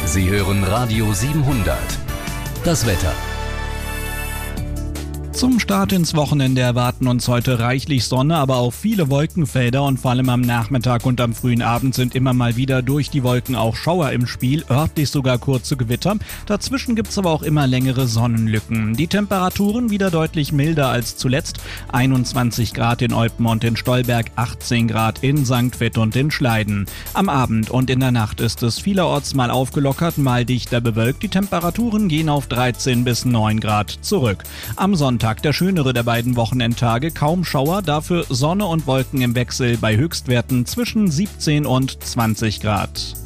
Sie hören Radio 700. Das Wetter. Zum Start ins Wochenende erwarten uns heute reichlich Sonne, aber auch viele Wolkenfelder und vor allem am Nachmittag und am frühen Abend sind immer mal wieder durch die Wolken auch Schauer im Spiel, örtlich sogar kurze Gewitter. Dazwischen gibt's aber auch immer längere Sonnenlücken. Die Temperaturen wieder deutlich milder als zuletzt. 21 Grad in Eupen und in Stolberg, 18 Grad in St. Vith und in Schleiden. Am Abend und in der Nacht ist es vielerorts mal aufgelockert, mal dichter bewölkt. Die Temperaturen gehen auf 13 bis 9 Grad zurück. Am Sonntag der schönere der beiden Wochenendtage, kaum Schauer, dafür Sonne und Wolken im Wechsel bei Höchstwerten zwischen 17 und 20 Grad.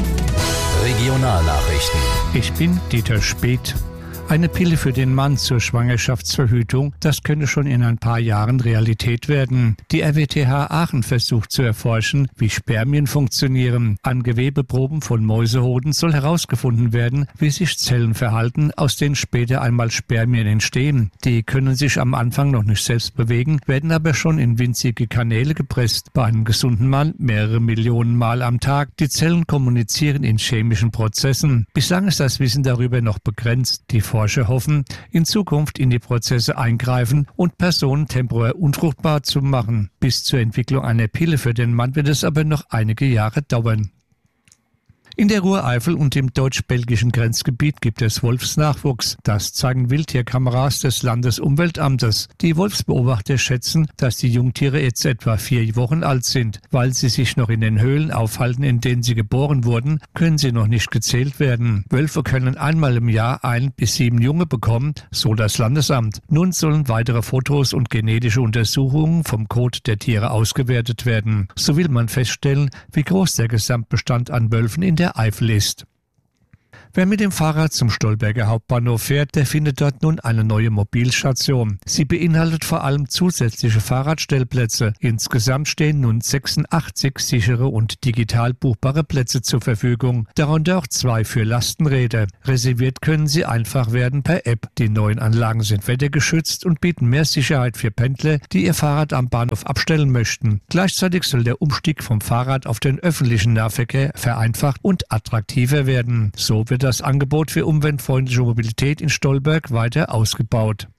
Regionalnachrichten. Ich bin Dieter Speth. Eine Pille für den Mann zur Schwangerschaftsverhütung, das könnte schon in ein paar Jahren Realität werden. Die RWTH Aachen versucht zu erforschen, wie Spermien funktionieren. An Gewebeproben von Mäusehoden soll herausgefunden werden, wie sich Zellen verhalten, aus denen später einmal Spermien entstehen. Die können sich am Anfang noch nicht selbst bewegen, werden aber schon in winzige Kanäle gepresst. Bei einem gesunden Mann mehrere Millionen Mal am Tag. Die Zellen kommunizieren in chemischen Prozessen. Bislang ist das Wissen darüber noch begrenzt. Die Forscher hoffen, in Zukunft in die Prozesse eingreifen und Personen temporär unfruchtbar zu machen. Bis zur Entwicklung einer Pille für den Mann wird es aber noch einige Jahre dauern. In der Ruhr-Eifel und im deutsch-belgischen Grenzgebiet gibt es Wolfsnachwuchs. Das zeigen Wildtierkameras des Landesumweltamtes. Die Wolfsbeobachter schätzen, dass die Jungtiere jetzt etwa 4 Wochen alt sind. Weil sie sich noch in den Höhlen aufhalten, in denen sie geboren wurden, können sie noch nicht gezählt werden. Wölfe können einmal im Jahr 1 bis 7 Junge bekommen, so das Landesamt. Nun sollen weitere Fotos und genetische Untersuchungen vom Kot der Tiere ausgewertet werden. So will man feststellen, wie groß der Gesamtbestand an Wölfen in der Eifel ist. Wer mit dem Fahrrad zum Stolberger Hauptbahnhof fährt, der findet dort nun eine neue Mobilstation. Sie beinhaltet vor allem zusätzliche Fahrradstellplätze. Insgesamt stehen nun 86 sichere und digital buchbare Plätze zur Verfügung, darunter auch 2 für Lastenräder. Reserviert können sie einfach werden per App. Die neuen Anlagen sind wettergeschützt und bieten mehr Sicherheit für Pendler, die ihr Fahrrad am Bahnhof abstellen möchten. Gleichzeitig soll der Umstieg vom Fahrrad auf den öffentlichen Nahverkehr vereinfacht und attraktiver werden. So wird das Angebot für umweltfreundliche Mobilität in Stolberg weiter ausgebaut.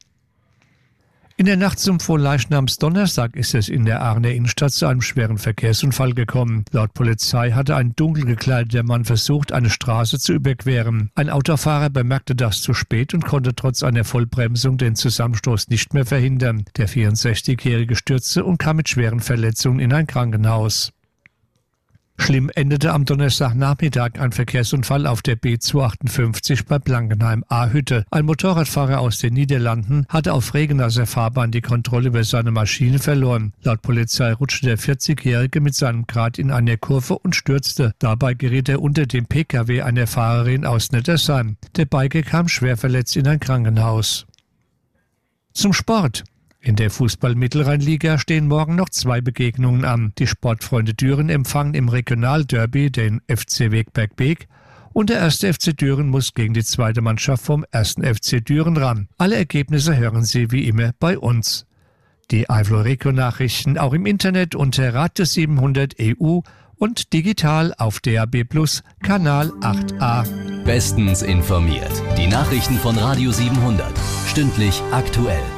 In der Nacht zum Fronleichnamsdonnerstag ist es in der Aachener Innenstadt zu einem schweren Verkehrsunfall gekommen. Laut Polizei hatte ein dunkel gekleideter Mann versucht, eine Straße zu überqueren. Ein Autofahrer bemerkte das zu spät und konnte trotz einer Vollbremsung den Zusammenstoß nicht mehr verhindern. Der 64-Jährige stürzte und kam mit schweren Verletzungen in ein Krankenhaus. Schlimm endete am Donnerstagnachmittag ein Verkehrsunfall auf der B258 bei Blankenheim-Ahütte. Ein Motorradfahrer aus den Niederlanden hatte auf Regenasser Fahrbahn die Kontrolle über seine Maschine verloren. Laut Polizei rutschte der 40-Jährige mit seinem Kart in eine Kurve und stürzte. Dabei geriet er unter dem Pkw einer Fahrerin aus Nettersheim. Der Biker kam schwer verletzt in ein Krankenhaus. Zum Sport. In der Fußball-Mittelrheinliga stehen morgen noch 2 Begegnungen an. Die Sportfreunde Düren empfangen im Regionalderby den FC Wegberg-Beek und der 1. FC Düren muss gegen die zweite Mannschaft vom 1. FC Düren ran. Alle Ergebnisse hören Sie wie immer bei uns. Die Eifel Region-Nachrichten auch im Internet unter Radio 700 EU und digital auf DAB+ Kanal 8a. Bestens informiert. Die Nachrichten von Radio 700. Stündlich aktuell.